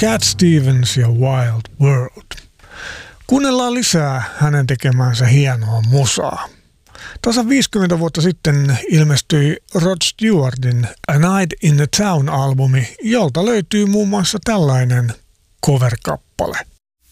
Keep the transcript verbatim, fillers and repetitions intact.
Cat Stevens ja Wild World. Kuunnellaan lisää hänen tekemänsä hienoa musaa. Tasan viisikymmentä vuotta sitten ilmestyi Rod Stewartin A Night in the Town-albumi, jolta löytyy muun muassa tällainen cover-kappale.